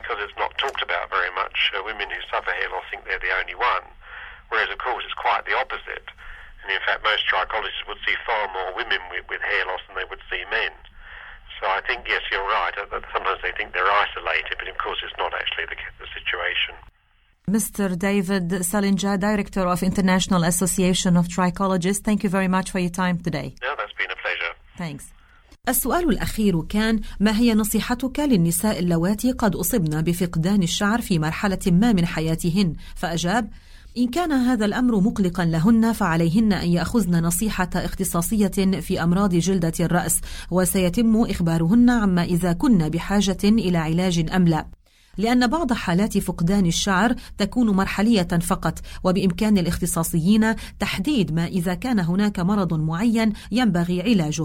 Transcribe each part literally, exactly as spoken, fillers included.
because it's not talked about very much. Uh, women who suffer hair loss think they're the only one, whereas of course it's quite the opposite. And in fact, most trichologists would see far more women with, with hair loss than they would see men. So I think, yes, you're right. Sometimes they think they're isolated, but of course it's not actually the, the situation. Mister David Salinger, Director of International Association of Trichologists, thank you very much for your time today. No, that's been a pleasure. Thanks. السؤال الأخير كان: ما هي نصيحتك للنساء اللواتي قد أصبن بفقدان الشعر في مرحلة ما من حياتهن؟ فأجاب: إن كان هذا الأمر مقلقا لهن فعليهن أن يأخذن نصيحة اختصاصية في أمراض جلدة الرأس، وسيتم إخبارهن عما إذا كن بحاجة إلى علاج أم لا، لأن بعض حالات فقدان الشعر تكون مرحلية فقط، وبإمكان الاختصاصيين تحديد ما إذا كان هناك مرض معين ينبغي علاجه.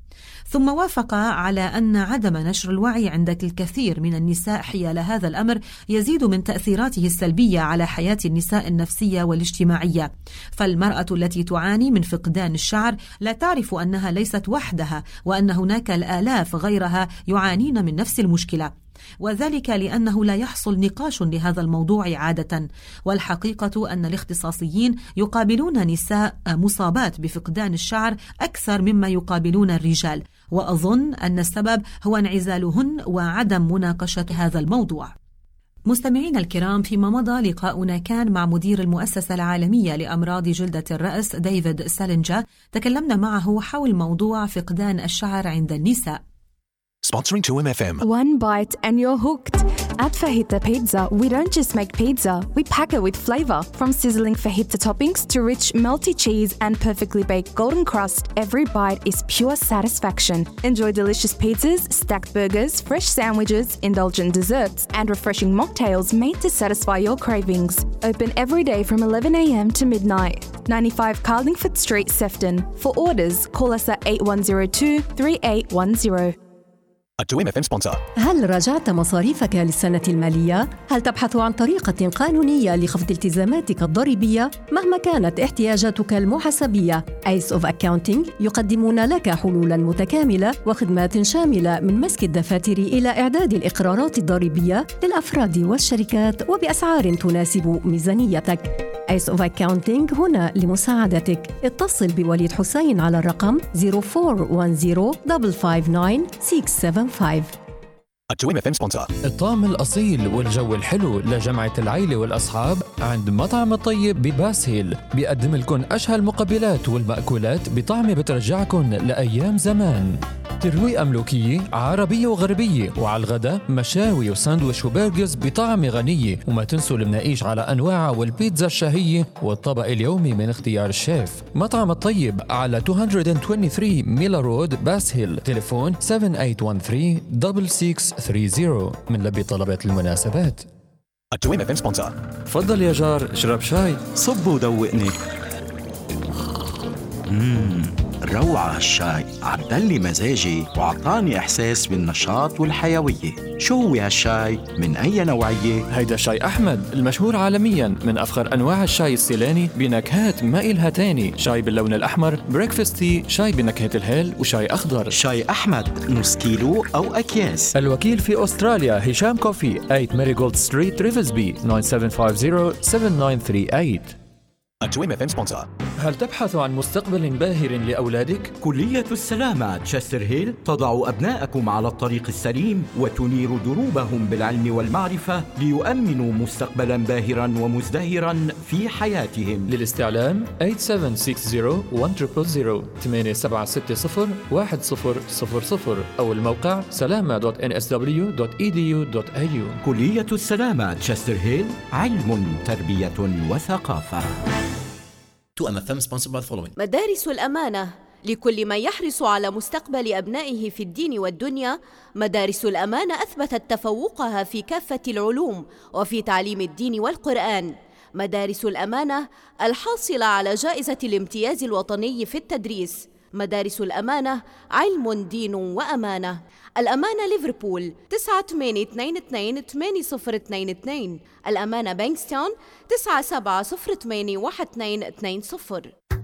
ثم وافق على أن عدم نشر الوعي عند الكثير من النساء حيال هذا الأمر يزيد من تأثيراته السلبية على حياة النساء النفسية والاجتماعية، فالمرأة التي تعاني من فقدان الشعر لا تعرف أنها ليست وحدها، وأن هناك الآلاف غيرها يعانين من نفس المشكلة، وذلك لأنه لا يحصل نقاش لهذا الموضوع عادة. والحقيقة أن الاختصاصيين يقابلون نساء مصابات بفقدان الشعر أكثر مما يقابلون الرجال، وأظن أن السبب هو انعزالهن وعدم مناقشة هذا الموضوع. مستمعين الكرام، فيما مضى لقاؤنا كان مع مدير المؤسسة العالمية لأمراض جلدة الرأس ديفيد سالينجر، تكلمنا معه حول موضوع فقدان الشعر عند النساء. Sponsoring two M F M. One bite and you're hooked. At Fajita Pizza, we don't just make pizza, we pack it with flavor. From sizzling fajita toppings to rich, melty cheese and perfectly baked golden crust, every bite is pure satisfaction. Enjoy delicious pizzas, stacked burgers, fresh sandwiches, indulgent desserts, and refreshing mocktails made to satisfy your cravings. Open every day from eleven a m to midnight. ninety-five Carlingford Street, Sefton. For orders, call us at eight one zero two, three eight one zero. two M F M sponsor. هل راجعت مصاريفك للسنة المالية؟ هل تبحث عن طريقة قانونية لخفض التزاماتك الضريبية مهما كانت احتياجاتك المحاسبية؟ Ace of Accounting يقدمون لك حلولاً متكاملة وخدمات شاملة من مسك الدفاتر إلى إعداد الإقرارات الضريبية للأفراد والشركات وبأسعار تناسب ميزانيتك. Ace of Accounting هنا لمساعدتك. اتصل بوليد حسين على الرقم zero four one zero five five nine six seven five. two M F M sponsor. الطعم الأصيل والجو الحلو لجمعة العيلة والأصحاب عند مطعم الطيب بباس هيل، بيقدم لكم أشهى المقبلات والمأكولات بطعم بترجعكم لأيام زمان. ترويقة ملوكية عربية وغربية، وعلى الغداء مشاوي وساندويش وبرجرز بطعم غنية، وما تنسوا المناقيش على أنواعها والبيتزا الشهية والطبق اليومي من اختيار الشيف. مطعم الطيب على two twenty-three ميلا رود باس هيل، تليفون seven eight one three six six three zero من لبي طلبات المناسبات. two M F M sponsor. تفضل يا جار، اشرب شاي. صب ودوقني. مم. روعة هالشاي، عدلي مزاجي وعطاني إحساس بالنشاط والحيوية. شو هو هالشاي؟ من أي نوعية؟ هيدا شاي أحمد المشهور عالميا، من أفخر أنواع الشاي السيلاني بنكهات ما إلها تاني. شاي باللون الأحمر، بريكفاست تي، شاي بنكهة الهيل، وشاي أخضر. شاي أحمد نص كيلو أو أكياس. الوكيل في أستراليا هشام كوفي، eight ماريغولد ستريت ريفزبي nine seven five zero seven nine three eight. two M F M sponsor. هل تبحث عن مستقبل باهر لأولادك؟ كلية السلامة تشستر هيل تضع أبنائكم على الطريق السليم وتنير دروبهم بالعلم والمعرفة ليؤمنوا مستقبلا باهرا ومزدهرا في حياتهم. للاستعلام eight seven six zero one zero zero zero eight seven six zero one zero zero zero أو الموقع سلامة دوت إن إس دبليو دوت إي دي يو دوت إيه يو. كلية السلامة تشستر هيل، علم، تربية وثقافة. two M F M sponsored by the following. مدارس الأمانة لكل من يحرص على مستقبل أبنائه في الدين والدنيا. مدارس الأمانة أثبتت تفوقها في كافة العلوم وفي تعليم الدين والقرآن. مدارس الأمانة الحاصلة على جائزة الامتياز الوطني في التدريس. مدارس الأمانة علم، دين وأمانة. الأمانة ليفربول تسعة ثمانية اثنين اثنين ثمانية صفر اثنين اثنين. الأمانة بانكستاون تسعة سبعة صفر ثمانية واحد اثنين اثنين صفر.